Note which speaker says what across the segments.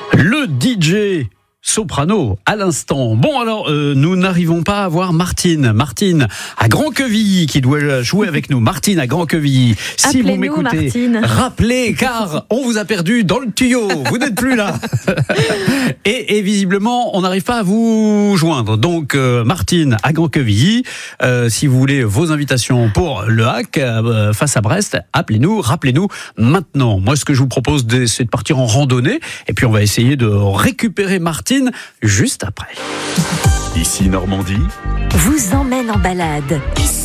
Speaker 1: Le DJ soprano à l'instant. Bon alors, nous n'arrivons pas à voir Martine à Grand-Quevilly qui doit jouer avec nous. Martine à Grand-Quevilly, si vous m'écoutez,
Speaker 2: Martine.
Speaker 1: Rappelez, car on vous a perdu dans le tuyau. Vous n'êtes plus là. et visiblement, on n'arrive pas à vous joindre. Donc, Martine à Grand-Quevilly, si vous voulez vos invitations pour le hack face à Brest, appelez-nous, rappelez-nous maintenant. Moi, ce que je vous propose, c'est de partir en randonnée et puis on va essayer de récupérer Martine juste après.
Speaker 3: Ici Normandie
Speaker 2: vous emmène en balade.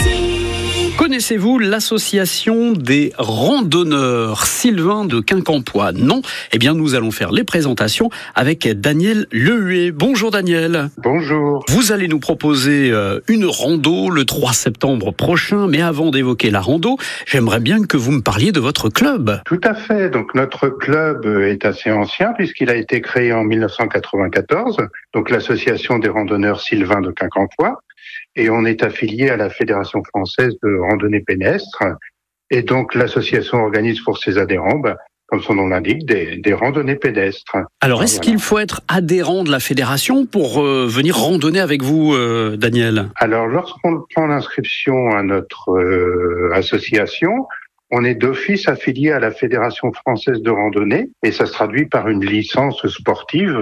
Speaker 1: Connaissez-vous l'association des randonneurs Sylvain de Quincampoix? Non? Eh bien, nous allons faire les présentations avec Daniel Lehuet. Bonjour Daniel.
Speaker 4: Bonjour.
Speaker 1: Vous allez nous proposer une rando le 3 septembre prochain, mais avant d'évoquer la rando, j'aimerais bien que vous me parliez de votre club.
Speaker 4: Tout à fait. Donc notre club est assez ancien puisqu'il a été créé en 1994. Donc l'association des randonneurs Sylvain de Quincampoix. Et on est affilié à la Fédération française de randonnée pédestre. Et donc, l'association organise pour ses adhérents, comme son nom l'indique, des randonnées pédestres.
Speaker 1: Alors, est-ce qu'il faut être adhérent de la fédération pour venir randonner avec vous, Daniel?
Speaker 4: Alors, lorsqu'on prend l'inscription à notre association, on est d'office affilié à la Fédération française de randonnée et ça se traduit par une licence sportive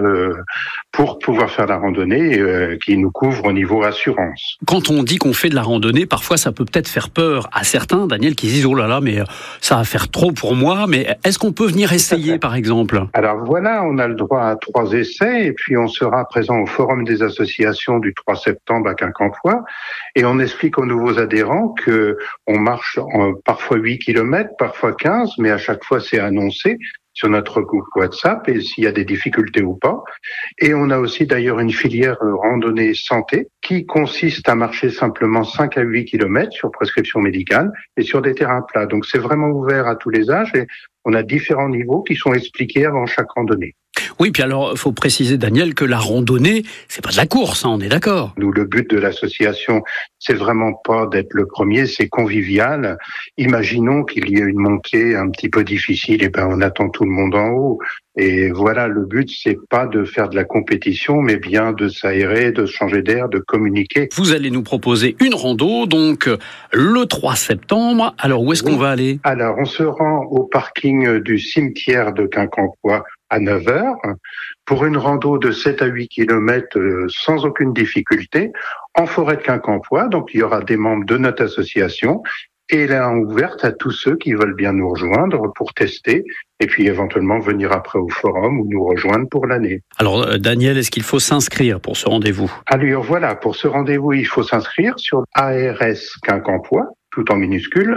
Speaker 4: pour pouvoir faire la randonnée qui nous couvre au niveau assurance.
Speaker 1: Quand on dit qu'on fait de la randonnée, parfois ça peut peut-être faire peur à certains, Daniel, qui disent « Oh là là, mais ça va faire trop pour moi ». Mais est-ce qu'on peut venir essayer, par exemple?
Speaker 4: Alors voilà, on a le droit à 3 essais et puis on sera présent au Forum des associations du 3 septembre à Quincampoix et on explique aux nouveaux adhérents que on marche parfois 8 km, parfois 15, mais à chaque fois c'est annoncé sur notre groupe WhatsApp et s'il y a des difficultés ou pas. Et on a aussi d'ailleurs une filière randonnée santé qui consiste à marcher simplement 5 à 8 km sur prescription médicale et sur des terrains plats. Donc c'est vraiment ouvert à tous les âges et on a différents niveaux qui sont expliqués avant chaque randonnée.
Speaker 1: Oui, puis alors, il faut préciser, Daniel, que la randonnée, c'est pas de la course, hein, on est d'accord.
Speaker 4: Nous, le but de l'association, c'est vraiment pas d'être le premier, c'est convivial. Imaginons qu'il y ait une montée un petit peu difficile, et on attend tout le monde en haut. Et voilà, le but, c'est pas de faire de la compétition, mais bien de s'aérer, de changer d'air, de communiquer.
Speaker 1: Vous allez nous proposer une rando, donc, le 3 septembre. Alors, où est-ce qu'on va aller?
Speaker 4: Alors, on se rend au parking du cimetière de Quincampoix à 9h pour une rando de 7 à 8 km sans aucune difficulté en forêt de Quincampoix. Donc, il y aura des membres de notre association et elle est ouverte à tous ceux qui veulent bien nous rejoindre pour tester et puis éventuellement venir après au forum ou nous rejoindre pour l'année.
Speaker 1: Alors, Daniel, est-ce qu'il faut s'inscrire pour ce rendez-vous?
Speaker 4: Alors voilà, pour ce rendez-vous, il faut s'inscrire sur ARS-Quincampoix, tout en minuscule,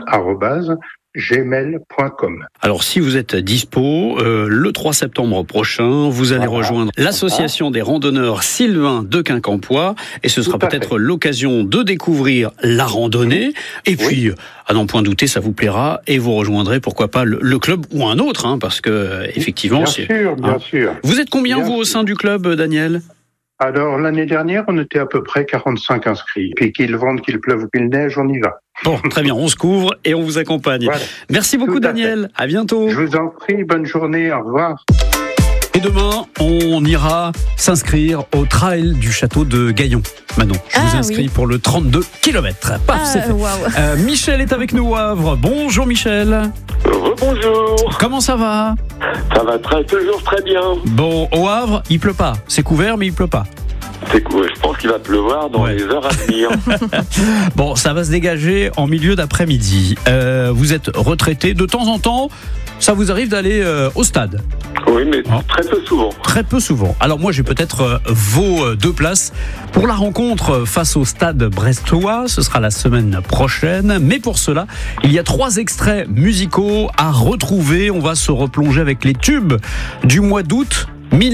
Speaker 4: @gmail.com.
Speaker 1: Alors, si vous êtes dispo, le 3 septembre prochain, vous allez rejoindre l'association des randonneurs Sylvain de Quincampoix et ce sera peut-être l'occasion de découvrir la randonnée et puis, à n'en point douter, ça vous plaira et vous rejoindrez, pourquoi pas, le club ou un autre, hein, parce que, effectivement,
Speaker 4: bien sûr.
Speaker 1: Vous êtes combien, vous, au sein du club, Daniel?
Speaker 4: Alors, l'année dernière, on était à peu près 45 inscrits. Puis qu'il vente, qu'il pleuve ou qu'il neige, on y va.
Speaker 1: Bon, très bien, on se couvre et on vous accompagne. Voilà. Merci beaucoup, Daniel. À bientôt.
Speaker 4: Je vous en prie, bonne journée, au revoir.
Speaker 1: Et demain, on ira s'inscrire au trail du château de Gaillon. Manon, je vous inscris pour le 32 km. Paf, c'est fait.
Speaker 2: Wow.
Speaker 1: Michel est avec nous au Havre. Bonjour Michel.
Speaker 5: Bonjour.
Speaker 1: Comment ça va?
Speaker 5: Ça va toujours très bien.
Speaker 1: Bon, au Havre, il pleut pas. C'est couvert, mais il pleut pas.
Speaker 5: C'est cool. Je pense qu'il va pleuvoir dans les heures à venir.
Speaker 1: Bon, ça va se dégager en milieu d'après-midi. Vous êtes retraité. De temps en temps, ça vous arrive d'aller au stade?
Speaker 5: Oui, mais très peu souvent.
Speaker 1: Très peu souvent. Alors moi, j'ai peut-être vos 2 places pour la rencontre face au stade brestois. Ce sera la semaine prochaine. Mais pour cela, il y a 3 extraits musicaux à retrouver. On va se replonger avec les tubes du mois d'août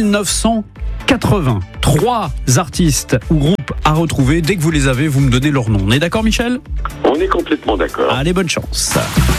Speaker 1: 1980. 3 artistes ou groupes à retrouver. Dès que vous les avez, vous me donnez leur nom. On est d'accord, Michel?
Speaker 5: On est complètement d'accord.
Speaker 1: Allez, bonne chance.